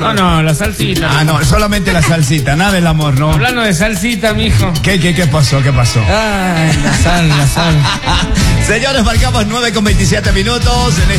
No, la salsita. No, solamente la salsita, nada del amor, ¿no? Hablando de salsita, mijo. ¿Qué pasó? Ay, la sal. Señores, marcamos 9:27 minutos en